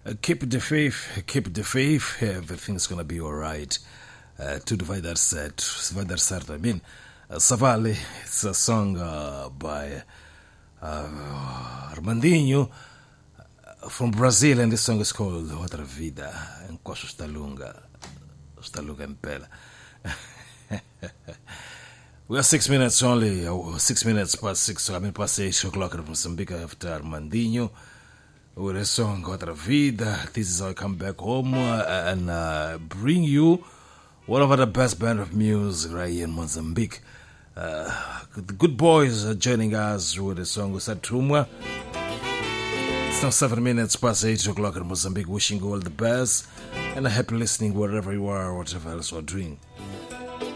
Keep the faith, keep the faith. Everything's gonna be alright. To divide that set, I mean, Savali. It's a song by Armandinho from Brazil, and this song is called Outra Vida. Enquanto está lunga impela. We are 6 minutes only, 6 minutes past 6, so I mean past 8 o'clock in Mozambique after Armandinho with a song Outra Vida. This is how I come back home and bring you one of the best band of music right here in Mozambique. The good boys are joining us with a song Usathumwa. It's now 7 minutes past 8 o'clock in Mozambique. Wishing you all the best and a happy listening wherever you are, whatever else you're doing.